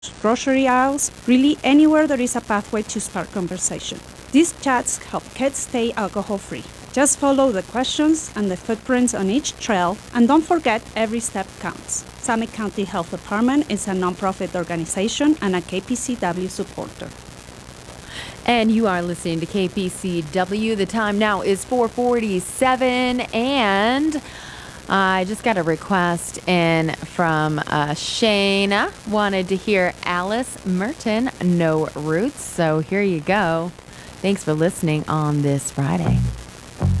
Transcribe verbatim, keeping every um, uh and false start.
grocery aisles, really anywhere there is a pathway to start conversation. These chats help kids stay alcohol-free. Just follow the questions and the footprints on each trail, and don't forget every step counts. Summit County Health Department is a nonprofit organization and a K P C W supporter. And you are listening to K P C W. The time now is four forty-seven, and I just got a request in from uh, Shayna. Wanted to hear Alice Merton, No Roots. So here you go. Thanks for listening on this Friday.